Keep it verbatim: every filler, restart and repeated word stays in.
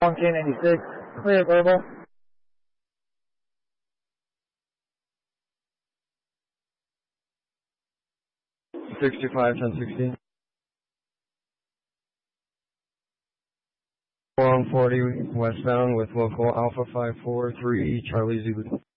one K ninety-six, clear verbal. sixty-five, ten sixteen. one forty westbound with local Alpha five four three Charlie Zulu.